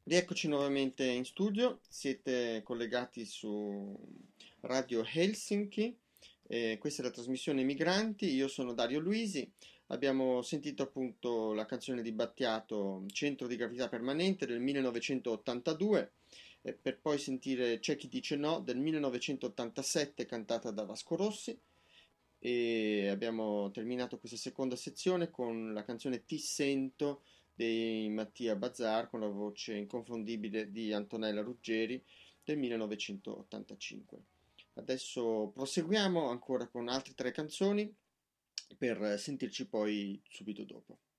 Rieccoci nuovamente in studio, siete collegati su Radio Helsinki, questa è la trasmissione Migranti, io sono Dario Luisi, abbiamo sentito appunto la canzone di Battiato Centro di gravità permanente del 1982, per poi sentire C'è chi dice no del 1987 cantata da Vasco Rossi e abbiamo terminato questa seconda sezione con la canzone Ti sento dei Mattia Bazar con la voce inconfondibile di Antonella Ruggeri del 1985. Adesso proseguiamo ancora con altre tre canzoni per sentirci poi subito dopo.